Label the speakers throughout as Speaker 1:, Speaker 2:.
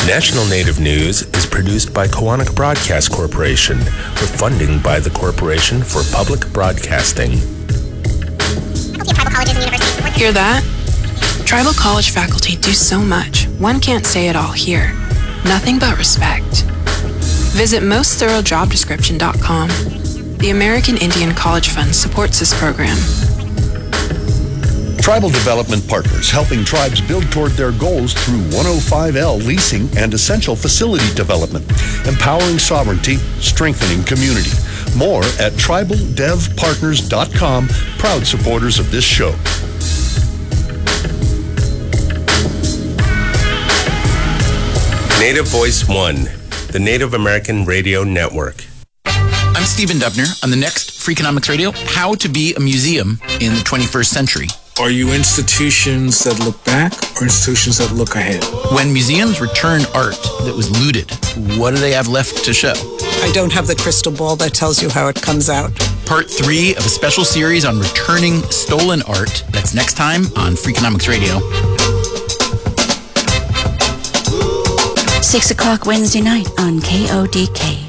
Speaker 1: National Native News is produced by Koahnic Broadcast Corporation with funding by the Corporation for Public Broadcasting.
Speaker 2: Hear that? Tribal college faculty do so much. One can't say it all here. Nothing but respect. Visit mostthoroughdjobdescription.com. The American Indian College Fund supports this program.
Speaker 3: Tribal Development Partners, helping tribes build toward their goals through 105L leasing and essential facility development, empowering sovereignty, strengthening community. More at tribaldevpartners.com, proud supporters of this show.
Speaker 1: Native Voice One, the Native American Radio Network.
Speaker 4: I'm Stephen Dubner. On the next Freakonomics Radio, how to be a museum in the 21st century.
Speaker 5: Are you institutions that look back or institutions that look ahead?
Speaker 4: When museums return art that was looted, what do they have left to show?
Speaker 6: I don't have the crystal ball that tells you how it comes out.
Speaker 4: Part 3 of a special series on returning stolen art. That's next time on Freakonomics Radio.
Speaker 7: 6 o'clock Wednesday night on KODK.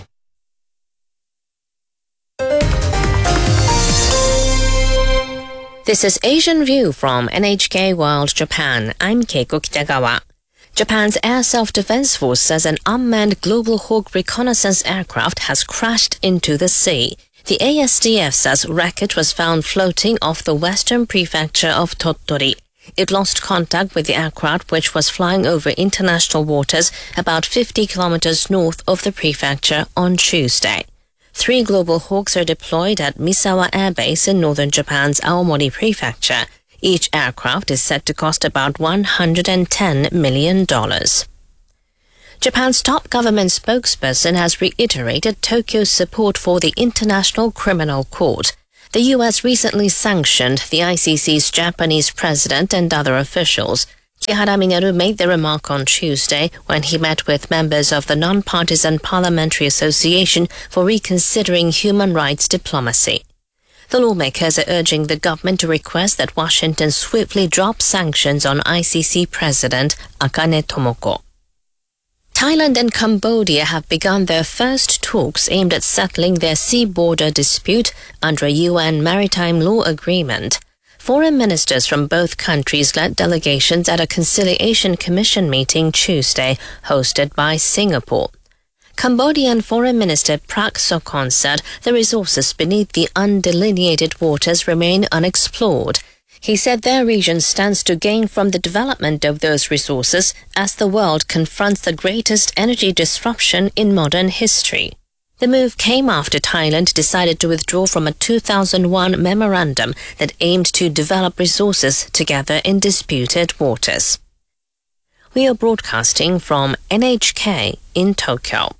Speaker 8: This is Asian View from NHK World Japan. I'm Keiko Kitagawa. Japan's Air Self-Defense Force says an unmanned Global Hawk reconnaissance aircraft has crashed into the sea. The ASDF says wreckage was found floating off the western prefecture of Tottori. It lost contact with the aircraft, which was flying over international waters about 50 kilometers north of the prefecture on Tuesday. 3 Global Hawks are deployed at Misawa Air Base in northern Japan's Aomori Prefecture. Each aircraft is said to cost about $110 million. Japan's top government spokesperson has reiterated Tokyo's support for the International Criminal Court. The U.S. recently sanctioned the ICC's Japanese president and other officials. Kihara Mineru made the remark on Tuesday when he met with members of the Non-Partisan Parliamentary Association for Reconsidering Human Rights Diplomacy. The lawmakers are urging the government to request that Washington swiftly drop sanctions on ICC President Akane Tomoko. Thailand and Cambodia have begun their first talks aimed at settling their sea border dispute under a UN maritime law agreement. Foreign ministers from both countries led delegations at a Conciliation Commission meeting Tuesday, hosted by Singapore. Cambodian Foreign Minister Prak Sokhonn said the resources beneath the undelineated waters remain unexplored. He said their region stands to gain from the development of those resources as the world confronts the greatest energy disruption in modern history. The move came after Thailand decided to withdraw from a 2001 memorandum that aimed to develop resources together in disputed waters. We are broadcasting from NHK in Tokyo.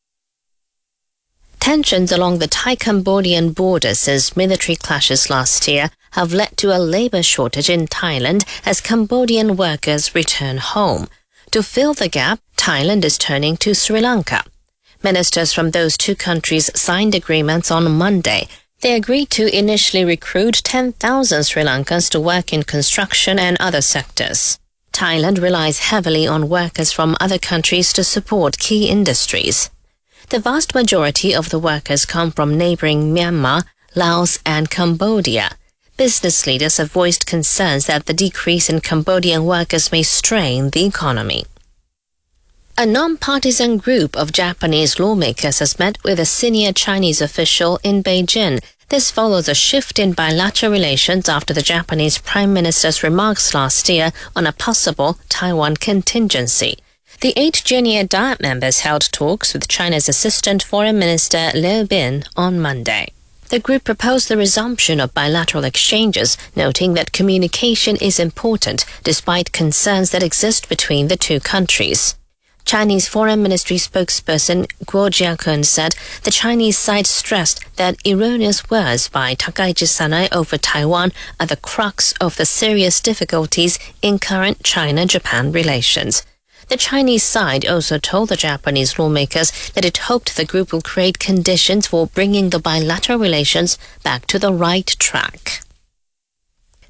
Speaker 8: Tensions along the Thai-Cambodian border since military clashes last year have led to a labor shortage in Thailand as Cambodian workers return home. To fill the gap, Thailand is turning to Sri Lanka. Ministers from those two countries signed agreements on Monday. They agreed to initially recruit 10,000 Sri Lankans to work in construction and other sectors. Thailand relies heavily on workers from other countries to support key industries. The vast majority of the workers come from neighboring Myanmar, Laos, and Cambodia. Business leaders have voiced concerns that the decrease in Cambodian workers may strain the economy. A non-partisan group of Japanese lawmakers has met with a senior Chinese official in Beijing. This follows a shift in bilateral relations after the Japanese Prime Minister's remarks last year on a possible Taiwan contingency. The 8 junior Diet members held talks with China's Assistant Foreign Minister Liu Bin on Monday. The group proposed the resumption of bilateral exchanges, noting that communication is important despite concerns that exist between the two countries. Chinese Foreign Ministry spokesperson Guo Jiakun said the Chinese side stressed that erroneous words by Takaichi Sanae over Taiwan are the crux of the serious difficulties in current China-Japan relations. The Chinese side also told the Japanese lawmakers that it hoped the group will create conditions for bringing the bilateral relations back to the right track.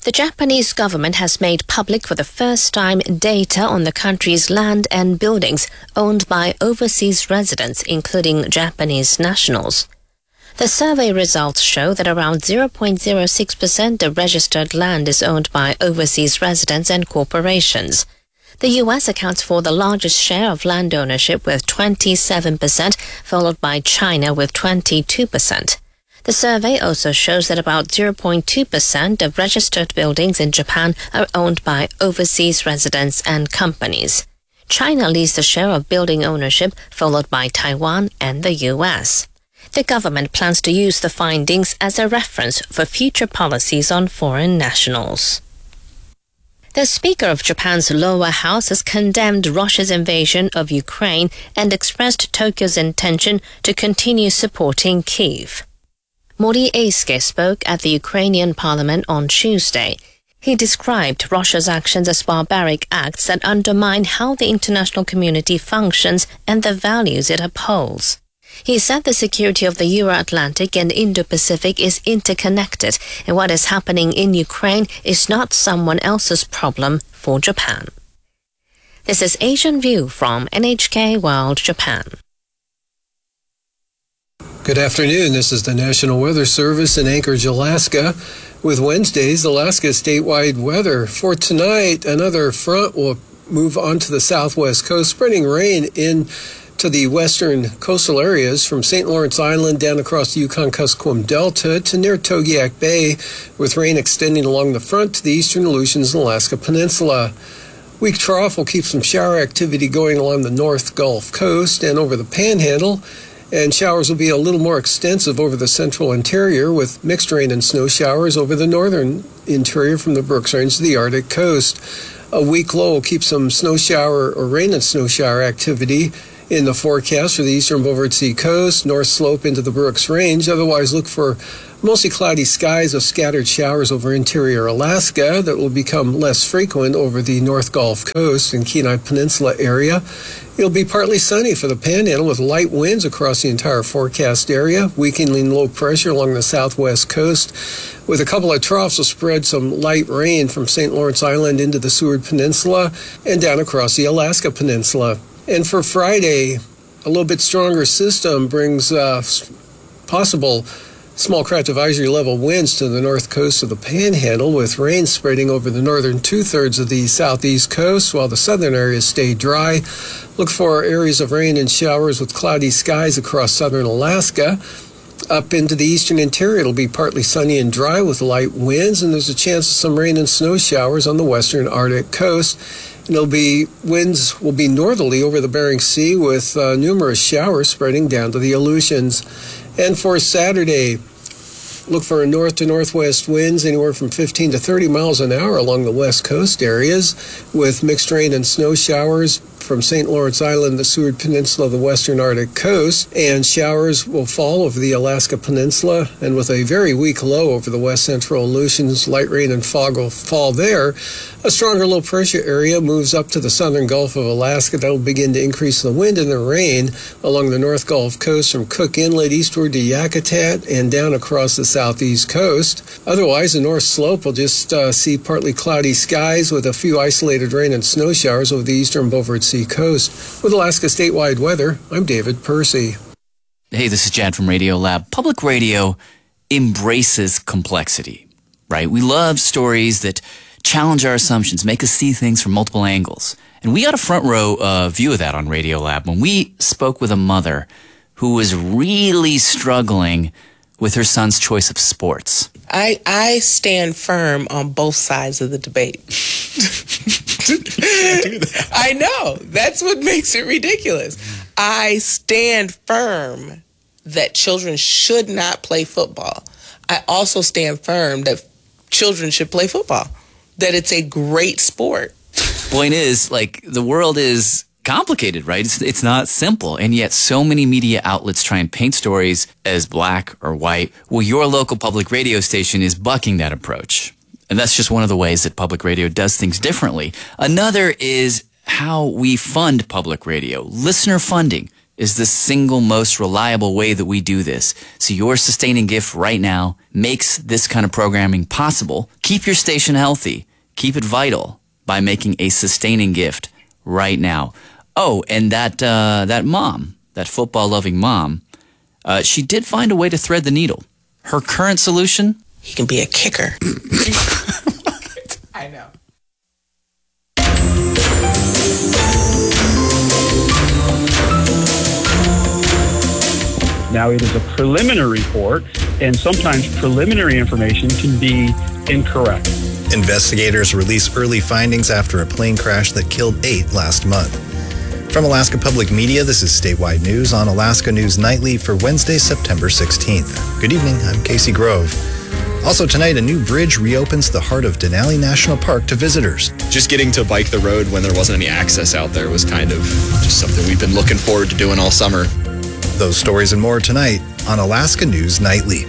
Speaker 8: The Japanese government has made public for the first time data on the country's land and buildings owned by overseas residents, including Japanese nationals. The survey results show that around 0.06% of registered land is owned by overseas residents and corporations. The U.S. accounts for the largest share of land ownership with 27%, followed by China with 22%. The survey also shows that about 0.2% of registered buildings in Japan are owned by overseas residents and companies. China leads the share of building ownership, followed by Taiwan and the U.S. The government plans to use the findings as a reference for future policies on foreign nationals. The Speaker of Japan's lower house has condemned Russia's invasion of Ukraine and expressed Tokyo's intention to continue supporting Kyiv. Mori Eisuke spoke at the Ukrainian parliament on Tuesday. He described Russia's actions as barbaric acts that undermine how the international community functions and the values it upholds. He said the security of the Euro-Atlantic and Indo-Pacific is interconnected, and what is happening in Ukraine is not someone else's problem for Japan. This is Asian View from NHK World Japan.
Speaker 9: Good afternoon. This is the National Weather Service in Anchorage, Alaska, with Wednesday's Alaska statewide weather. For tonight, another front will move onto the southwest coast, spreading rain into the western coastal areas from St. Lawrence Island down across the Yukon-Kuskokwim Delta to near Togiak Bay, with rain extending along the front to the eastern Aleutians and Alaska Peninsula. Weak trough will keep some shower activity going along the North Gulf Coast and over the Panhandle, and showers will be a little more extensive over the central interior, with mixed rain and snow showers over the northern interior from the Brooks Range to the Arctic coast. A weak low will keep some snow shower or rain and snow shower activity in the forecast for the eastern Beaufort Sea coast, north slope into the Brooks Range. Otherwise, look for mostly cloudy skies with scattered showers over interior Alaska that will become less frequent over the North Gulf Coast and Kenai Peninsula area. It'll be partly sunny for the Panhandle with light winds across the entire forecast area, weakening low pressure along the southwest coast, with a couple of troughs will spread some light rain from St. Lawrence Island into the Seward Peninsula and down across the Alaska Peninsula. And for Friday, a little bit stronger system brings possible small craft advisory level winds to the north coast of the Panhandle, with rain spreading over the northern two-thirds of the southeast coast while the southern areas stay dry. Look for areas of rain and showers with cloudy skies across southern Alaska. Up into the eastern interior, it'll be partly sunny and dry with light winds, and there's a chance of some rain and snow showers on the western Arctic coast. And winds will be northerly over the Bering Sea with numerous showers spreading down to the Aleutians. And for Saturday, look for north to northwest winds anywhere from 15 to 30 miles an hour along the west coast areas, with mixed rain and snow showers from St. Lawrence Island, the Seward Peninsula, the western Arctic coast, and showers will fall over the Alaska Peninsula, and with a very weak low over the west central Aleutians, light rain and fog will fall there. A stronger low pressure area moves up to the southern Gulf of Alaska. That will begin to increase the wind and the rain along the North Gulf Coast from Cook Inlet eastward to Yakutat and down across the southeast coast. Otherwise, the north slope will just see partly cloudy skies with a few isolated rain and snow showers over the eastern Beaufort Sea coast. With Alaska statewide weather, I'm David Percy.
Speaker 10: Hey, this is Chad from Radio Lab. Public radio embraces complexity, right? We love stories that challenge our assumptions, make us see things from multiple angles. And we got a front row view of that on Radio Lab when we spoke with a mother who was really struggling with her son's choice of sports.
Speaker 11: I stand firm on both sides of the debate.
Speaker 10: Can't do that.
Speaker 11: I know. That's what makes it ridiculous. I stand firm that children should not play football. I also stand firm that children should play football, that it's a great sport.
Speaker 10: Point is, the world is complicated, right? It's not simple, and yet so many media outlets try and paint stories as black or white. Well, your local public radio station is bucking that approach, and that's just one of the ways that public radio does things differently. Another is how we fund public radio. Listener funding is the single most reliable way that we do this. So your sustaining gift right now makes this kind of programming possible. Keep your station healthy. Keep it vital by making a sustaining gift right now. Oh, and that mom, that football-loving mom, she did find a way to thread the needle. Her current solution?
Speaker 11: He can be a kicker. I know.
Speaker 12: Now, it is a preliminary report, and sometimes preliminary information can be incorrect.
Speaker 13: Investigators release early findings after a plane crash that killed 8 last month. From Alaska Public Media, this is Statewide News on Alaska News Nightly for Wednesday, September 16th. Good evening, I'm Casey Grove. Also tonight, a new bridge reopens the heart of Denali National Park to visitors.
Speaker 14: Just getting to bike the road when there wasn't any access out there was kind of just something we've been looking forward to doing all summer.
Speaker 13: Those stories and more tonight on Alaska News Nightly.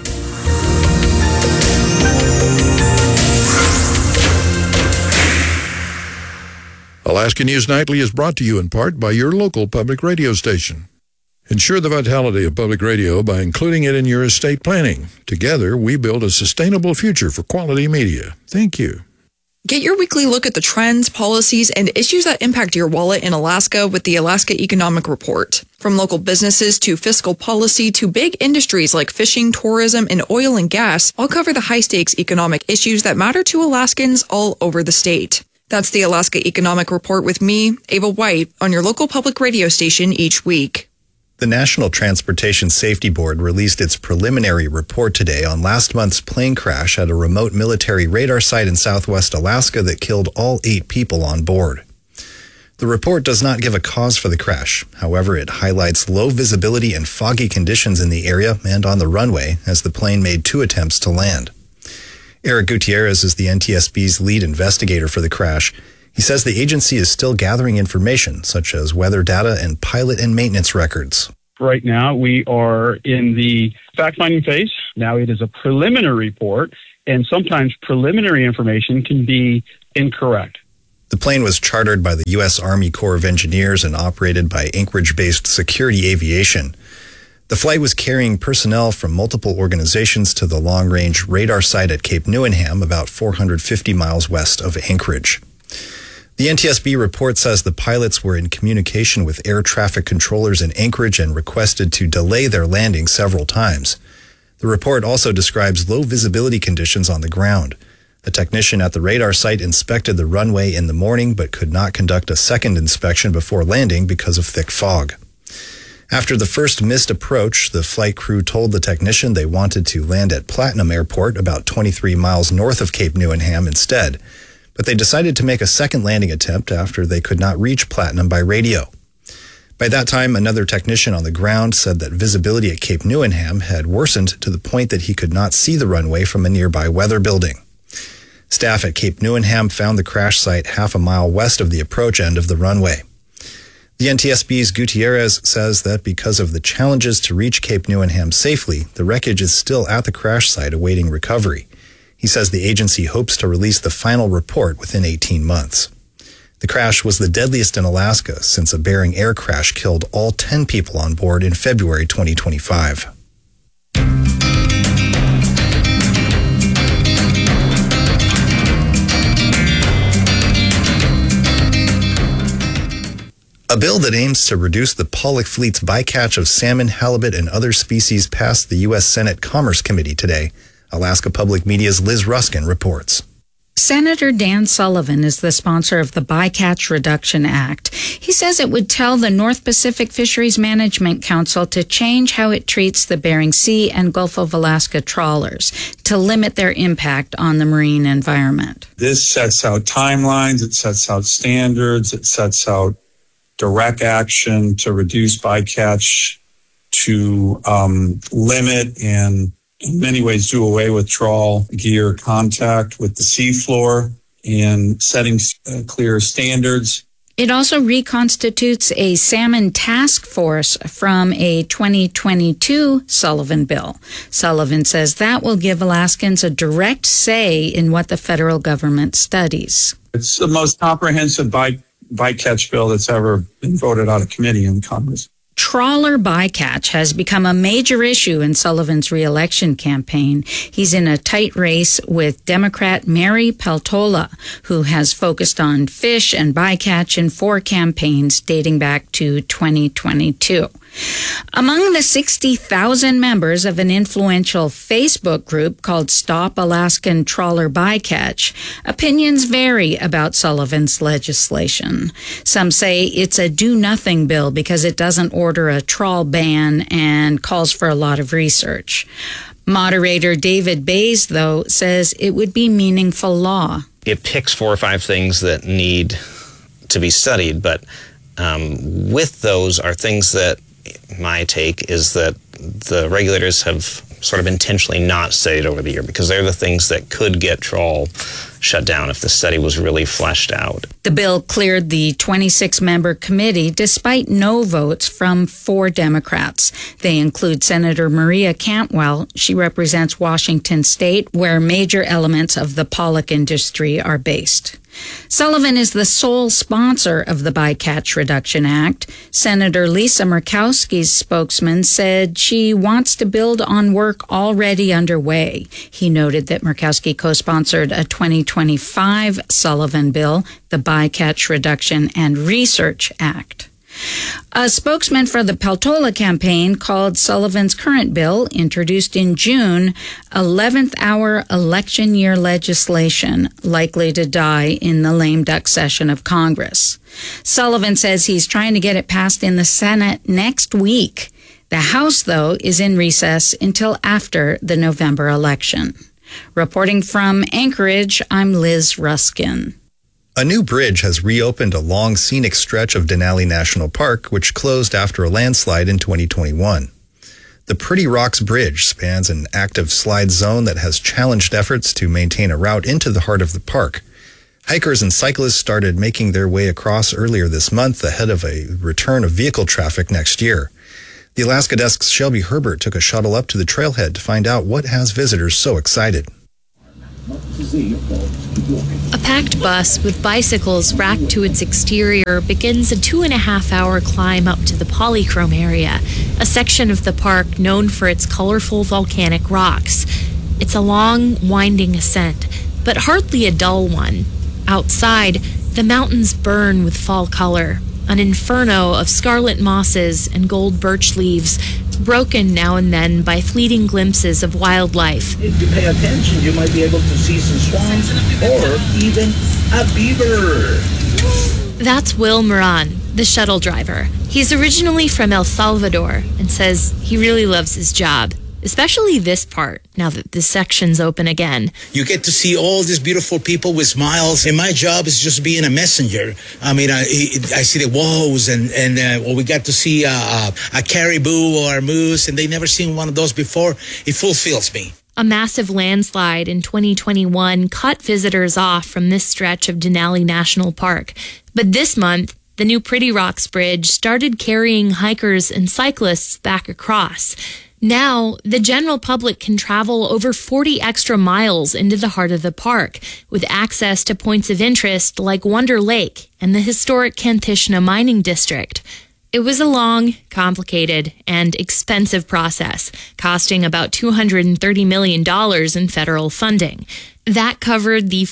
Speaker 15: Alaska News Nightly is brought to you in part by your local public radio station. Ensure the vitality of public radio by including it in your estate planning. Together, we build a sustainable future for quality media. Thank you.
Speaker 16: Get your weekly look at the trends, policies, and issues that impact your wallet in Alaska with the Alaska Economic Report. From local businesses to fiscal policy to big industries like fishing, tourism, and oil and gas, I'll cover the high-stakes economic issues that matter to Alaskans all over the state. That's the Alaska Economic Report with me, Ava White, on your local public radio station each week.
Speaker 13: The National Transportation Safety Board released its preliminary report today on last month's plane crash at a remote military radar site in southwest Alaska that killed all 8 people on board. The report does not give a cause for the crash. However, it highlights low visibility and foggy conditions in the area and on the runway as the plane made 2 attempts to land. Eric Gutierrez is the NTSB's lead investigator for the crash. He says the agency is still gathering information, such as weather data and pilot and maintenance records.
Speaker 12: Right now, we are in the fact-finding phase. Now, it is a preliminary report, and sometimes preliminary information can be incorrect.
Speaker 13: The plane was chartered by the U.S. Army Corps of Engineers and operated by Anchorage-based Security Aviation. The flight was carrying personnel from multiple organizations to the long-range radar site at Cape Newenham, about 450 miles west of Anchorage. The NTSB report says the pilots were in communication with air traffic controllers in Anchorage and requested to delay their landing several times. The report also describes low visibility conditions on the ground. A technician at the radar site inspected the runway in the morning but could not conduct a second inspection before landing because of thick fog. After the first missed approach, the flight crew told the technician they wanted to land at Platinum Airport, about 23 miles north of Cape Newenham instead. But they decided to make a second landing attempt after they could not reach Platinum by radio. By that time, another technician on the ground said that visibility at Cape Newenham had worsened to the point that he could not see the runway from a nearby weather building. Staff at Cape Newenham found the crash site half a mile west of the approach end of the runway. The NTSB's Gutierrez says that because of the challenges to reach Cape Newenham safely, the wreckage is still at the crash site awaiting recovery. He says the agency hopes to release the final report within 18 months. The crash was the deadliest in Alaska since a Bering air crash killed all 10 people on board in February 2025. A bill that aims to reduce the Pollock Fleet's bycatch of salmon, halibut, and other species passed the U.S. Senate Commerce Committee today. Alaska Public Media's Liz Ruskin reports.
Speaker 17: Senator Dan Sullivan is the sponsor of the Bycatch Reduction Act. He says it would tell the North Pacific Fisheries Management Council to change how it treats the Bering Sea and Gulf of Alaska trawlers to limit their impact on the marine environment.
Speaker 18: This sets out timelines, it sets out standards, it sets out direct action to reduce bycatch, to limit and in many ways do away with trawl gear contact with the seafloor and setting clear standards.
Speaker 17: It also reconstitutes a salmon task force from a 2022 Sullivan bill. Sullivan says that will give Alaskans a direct say in what the federal government studies.
Speaker 18: It's the most comprehensive bycatch bill that's ever been voted out of committee in Congress.
Speaker 17: Trawler bycatch has become a major issue in Sullivan's re-election campaign. He's in a tight race with Democrat Mary Peltola, who has focused on fish and bycatch in 4 campaigns dating back to 2022. Among the 60,000 members of an influential Facebook group called Stop Alaskan Trawler Bycatch, opinions vary about Sullivan's legislation. Some say it's a do-nothing bill because it doesn't order a trawl ban and calls for a lot of research. Moderator David Bays, though, says it would be meaningful law.
Speaker 19: It picks 4 or 5 things that need to be studied, but with those are things that my take is that the regulators have sort of intentionally not studied over the year because they're the things that could get trawl shut down if the study was really fleshed out.
Speaker 17: The bill cleared the 26-member committee despite no votes from 4 Democrats. They include Senator Maria Cantwell. She represents Washington State, where major elements of the pollock industry are based. Sullivan is the sole sponsor of the Bycatch Reduction Act. Senator Lisa Murkowski's spokesman said she wants to build on work already underway. He noted that Murkowski co-sponsored a 2025 Sullivan bill, the Bycatch Reduction and Research Act. A spokesman for the Peltola campaign called Sullivan's current bill, introduced in June, 11th hour election year legislation likely to die in the lame duck session of Congress. Sullivan says he's trying to get it passed in the Senate next week. The House, though, is in recess until after the November election. Reporting from Anchorage, I'm Liz Ruskin.
Speaker 13: A new bridge has reopened a long scenic stretch of Denali National Park, which closed after a landslide in 2021. The Pretty Rocks Bridge spans an active slide zone that has challenged efforts to maintain a route into the heart of the park. Hikers and cyclists started making their way across earlier this month ahead of a return of vehicle traffic next year. The Alaska Desk's Shelby Herbert took a shuttle up to the trailhead to find out what has visitors so excited.
Speaker 20: A packed bus with bicycles racked to its exterior begins a 2.5-hour climb up to the Polychrome area, a section of the park known for its colorful volcanic rocks. It's a long, winding ascent, but hardly a dull one. Outside, the mountains burn with fall color, an inferno of scarlet mosses and gold birch leaves, broken now and then by fleeting glimpses of wildlife.
Speaker 21: If you pay attention, you might be able to see some swans or even a beaver.
Speaker 20: That's Will Moran, the shuttle driver. He's originally from El Salvador and says he really loves his job, especially this part, now that the section's open again.
Speaker 22: You get to see all these beautiful people with smiles, and my job is just being a messenger. I mean, I see the wolves, and we got to see a caribou or a moose, and they never seen one of those before. It fulfills me.
Speaker 20: A massive landslide in 2021 cut visitors off from this stretch of Denali National Park. But this month, the new Pretty Rocks Bridge started carrying hikers and cyclists back across. Now, the general public can travel over 40 extra miles into the heart of the park, with access to points of interest like Wonder Lake and the historic Kantishna Mining District. It was a long, complicated, and expensive process, costing about $230 million in federal funding. That covered the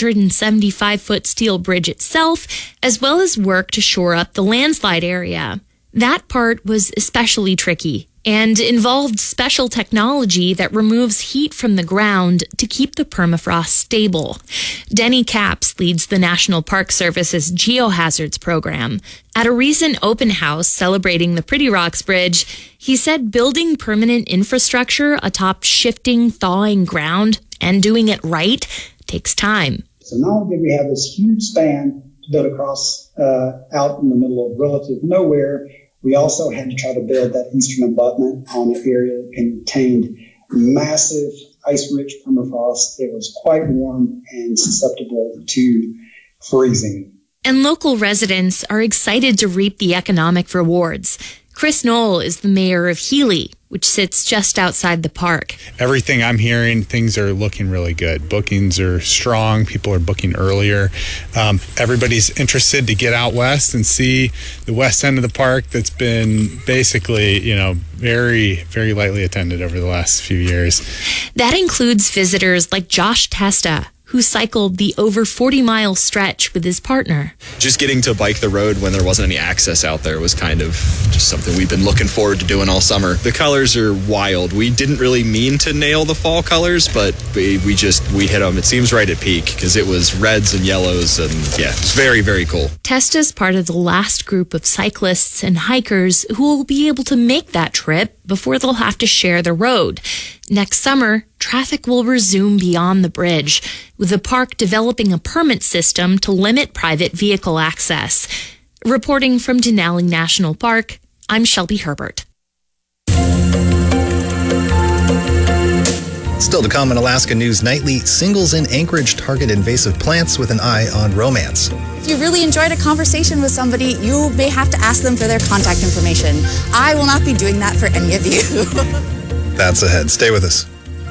Speaker 20: 475-foot steel bridge itself, as well as work to shore up the landslide area. That part was especially tricky and involved special technology that removes heat from the ground to keep the permafrost stable. Denny Capps leads the National Park Service's Geohazards program. At a recent open house celebrating the Pretty Rocks Bridge, he said building permanent infrastructure atop shifting, thawing ground and doing it right takes time.
Speaker 23: So not only did we have this huge span to build across out in the middle of relative nowhere, we also had to try to build that eastern abutment on an area that contained massive ice-rich permafrost. It was quite warm and susceptible to freezing.
Speaker 20: And local residents are excited to reap the economic rewards. Chris Knoll is the mayor of Healy, which sits just outside the park.
Speaker 1: Everything I'm hearing, things are looking really good. Bookings are strong. People are booking earlier. Everybody's interested to get out west and see the west end of the park that's been basically, very, very lightly attended over the last few years.
Speaker 20: That includes visitors like Josh Testa, who cycled the over 40-mile stretch with his partner.
Speaker 14: Just getting to bike the road when there wasn't any access out there was kind of just something we've been looking forward to doing all summer. The colors are wild. We didn't really mean to nail the fall colors, but we hit them. It seems right at peak because it was reds and yellows, and yeah, it's very, very cool.
Speaker 20: Testa's part of the last group of cyclists and hikers who will be able to make that trip before they'll have to share the road. Next summer, traffic will resume beyond the bridge, with the park developing a permit system to limit private vehicle access. Reporting from Denali National Park, I'm Shelby Herbert.
Speaker 13: Still to come on Alaska News Nightly, singles in Anchorage target invasive plants with an eye on romance.
Speaker 2: If you really enjoyed a conversation with somebody, you may have to ask them for their contact information. I will not be doing that for any of you.
Speaker 13: That's ahead. Stay with us.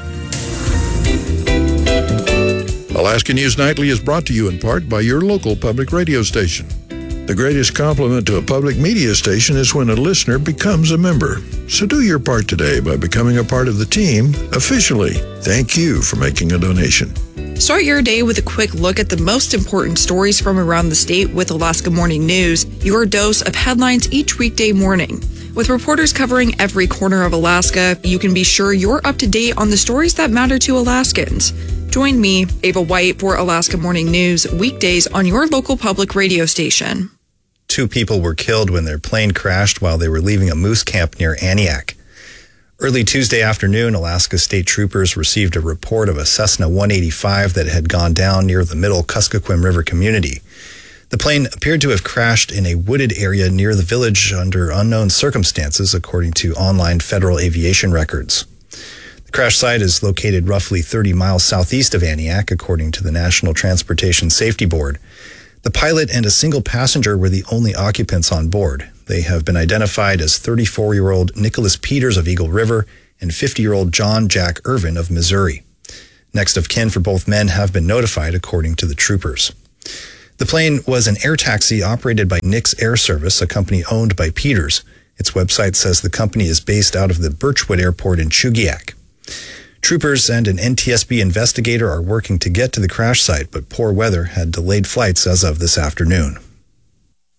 Speaker 15: Alaska News Nightly is brought to you in part by your local public radio station. The greatest compliment to a public media station is when a listener becomes a member. So do your part today by becoming a part of the team officially. Thank you for making a donation.
Speaker 16: Start your day with a quick look at the most important stories from around the state with Alaska Morning News, your dose of headlines each weekday morning. With reporters covering every corner of Alaska, you can be sure you're up to date on the stories that matter to Alaskans. Join me, Ava White, for Alaska Morning News, weekdays on your local public radio station.
Speaker 13: 2 people were killed when their plane crashed while they were leaving a moose camp near Aniak. Early Tuesday afternoon, Alaska State Troopers received a report of a Cessna 185 that had gone down near the Middle Kuskokwim River community. The plane appeared to have crashed in a wooded area near the village under unknown circumstances, according to online federal aviation records. The crash site is located roughly 30 miles southeast of Aniak, according to the National Transportation Safety Board. The pilot and a single passenger were the only occupants on board. They have been identified as 34-year-old Nicholas Peters of Eagle River and 50-year-old John Jack Irvin of Missouri. Next of kin for both men have been notified, according to the troopers. The plane was an air taxi operated by Nix Air Service, a company owned by Peters. Its website says the company is based out of the Birchwood Airport in Chugiak. Troopers and an NTSB investigator are working to get to the crash site, but poor weather had delayed flights as of this afternoon.